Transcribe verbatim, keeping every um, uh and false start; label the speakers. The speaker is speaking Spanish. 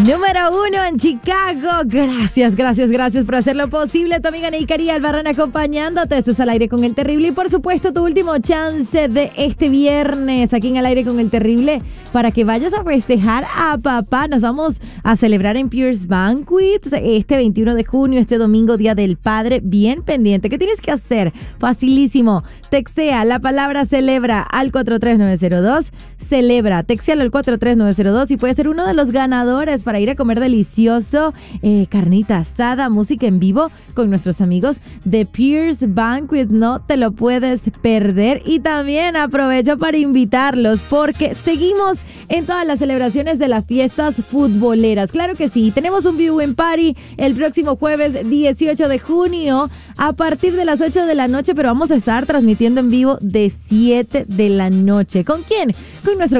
Speaker 1: Número uno en Chicago. Gracias, gracias, gracias por hacerlo posible. Tu amiga Neikari Albarrán acompañándote. Esto es Al Aire con el Terrible. Y por supuesto, tu último chance de este viernes aquí en Al Aire con el Terrible para que vayas a festejar a papá. Nos vamos a celebrar en Pierce Banquets este veintiuno de junio, este domingo, Día del Padre. Bien pendiente. ¿Qué tienes que hacer? Facilísimo. Textea la palabra celebra al cuatro tres nueve cero dos. Celebra. Textealo al cuatro tres nueve cero dos y puedes ser uno de los ganadores para ir a comer delicioso, eh, carnita asada, música en vivo con nuestros amigos de Pierce Banquet. No te lo puedes perder. Y también aprovecho para invitarlos porque seguimos en todas las celebraciones de las fiestas futboleras. Claro que sí, tenemos un viewing party el próximo jueves dieciocho de junio a partir de las ocho de la noche, pero vamos a estar transmitiendo en vivo de siete de la noche. ¿Con quién? Con nuestro